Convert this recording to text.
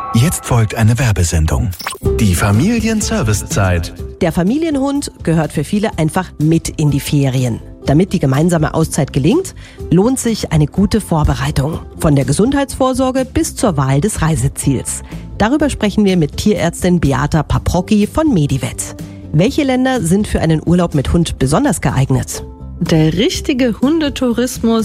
Jetzt folgt eine Werbesendung. Die Familienservicezeit. Der Familienhund gehört für viele einfach mit in die Ferien. Damit die gemeinsame Auszeit gelingt, lohnt sich eine gute Vorbereitung. Von der Gesundheitsvorsorge bis zur Wahl des Reiseziels. Darüber sprechen wir mit Tierärztin Beata Paprocki von Medivet. Welche Länder sind für einen Urlaub mit Hund besonders geeignet? Der richtige Hundetourismus